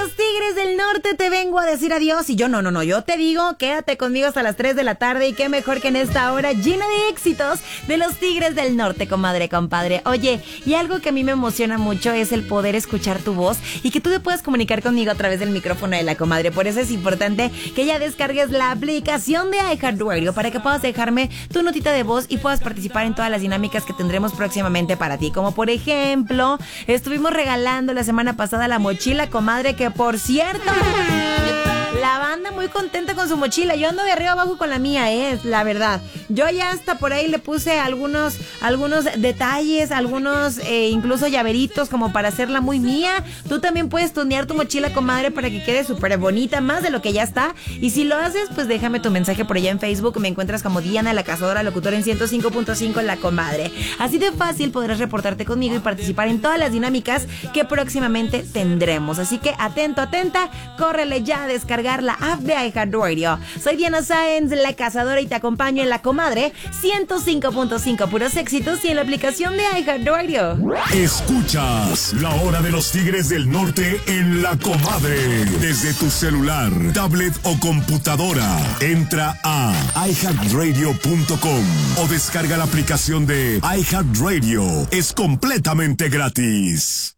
los Tigres del Norte te vengo a decir adiós. Y yo no, yo te digo, quédate conmigo hasta las 3 de la tarde. Y qué mejor que en esta hora llena de éxitos de los Tigres del Norte, comadre, compadre. Oye, y algo que a mí me emociona mucho es el poder escuchar tu voz y que tú te puedas comunicar conmigo a través del micrófono de la comadre. Por eso es importante que ya descargues la aplicación de iHeartRadio para que puedas dejarme tu notita de voz y puedas participar en todas las dinámicas que tendremos próximamente para ti. Como por ejemplo, estuvimos regalando la semana pasada la mochila, comadre, que por cierto, la banda muy contenta con su mochila. Yo ando de arriba abajo con la mía, la verdad. Yo ya hasta por ahí le puse algunos detalles, algunos incluso llaveritos como para hacerla muy mía. Tú también puedes tunear tu mochila, comadre, para que quede súper bonita, más de lo que ya está. Y si lo haces, pues déjame tu mensaje por allá en Facebook. Me encuentras como Diana, la cazadora locutora en 105.5, la comadre. Así de fácil podrás reportarte conmigo y participar en todas las dinámicas que próximamente tendremos. Así que atento, atenta, córrele ya a descargar la app de iHeartRadio. Soy Diana Sáenz, la cazadora, y te acompaño en la comadre 105.5 puros éxitos y en la aplicación de iHeartRadio. Escuchas La Hora de los Tigres del Norte en la comadre. Desde tu celular, tablet o computadora, entra a iHeartRadio.com o descarga la aplicación de iHeartRadio. Es completamente gratis.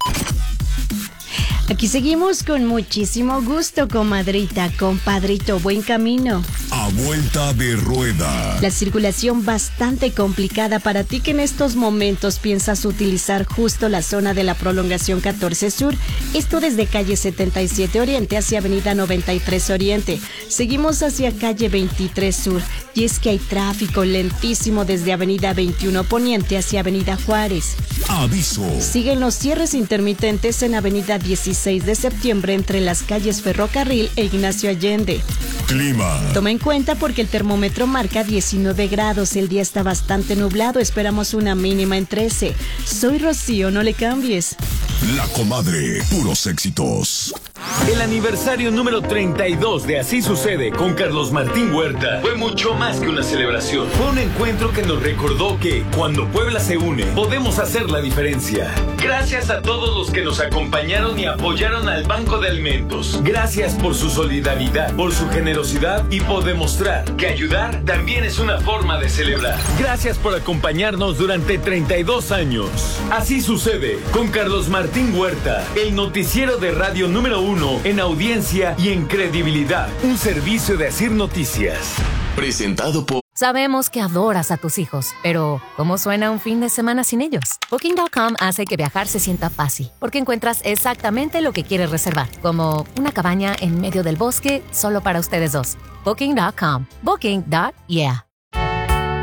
Aquí seguimos con muchísimo gusto, comadrita, compadrito, buen camino. A vuelta de rueda. La circulación bastante complicada para ti que en estos momentos piensas utilizar justo la zona de la prolongación 14 Sur. Esto desde calle 77 Oriente hacia avenida 93 Oriente. Seguimos hacia calle 23 Sur. Y es que hay tráfico lentísimo desde avenida 21 Poniente hacia avenida Juárez. Aviso. Siguen los cierres intermitentes en avenida 16 de septiembre entre las calles Ferrocarril e Ignacio Allende. Clima. Toma en cuenta porque el termómetro marca 19 grados. El día está bastante nublado. Esperamos una mínima en 13. Soy Rocío, no le cambies. La comadre, puros éxitos. El aniversario número 32 de Así Sucede con Carlos Martín Huerta fue mucho más que una celebración. Fue un encuentro que nos recordó que cuando Puebla se une, podemos hacer la diferencia. Gracias a todos los que nos acompañaron y apoyaron al Banco de Alimentos. Gracias por su solidaridad, por su generosidad y por demostrar que ayudar también es una forma de celebrar. Gracias por acompañarnos durante 32 años. Así Sucede con Carlos Martín Huerta, el noticiero de radio número 1 en audiencia y en credibilidad. Un servicio de Asir Noticias. Presentado por... Sabemos que adoras a tus hijos, pero ¿cómo suena un fin de semana sin ellos? Booking.com hace que viajar se sienta fácil, porque encuentras exactamente lo que quieres reservar, como una cabaña en medio del bosque solo para ustedes dos. Booking.com. Booking.yeah.